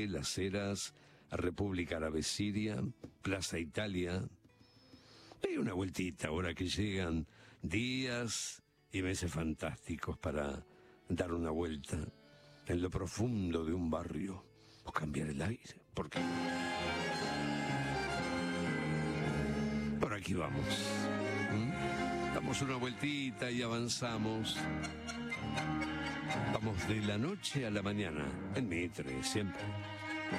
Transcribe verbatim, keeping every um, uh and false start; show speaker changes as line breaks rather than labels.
Las Heras, República Árabe Siria, Plaza Italia. Hay una vueltita ahora que llegan días y meses fantásticos para dar una vuelta en lo profundo de un barrio o cambiar el aire. ¿Por qué? Por aquí vamos. ¿Mm? Damos una vueltita y avanzamos. Vamos de la noche a la mañana, en Mitre, siempre.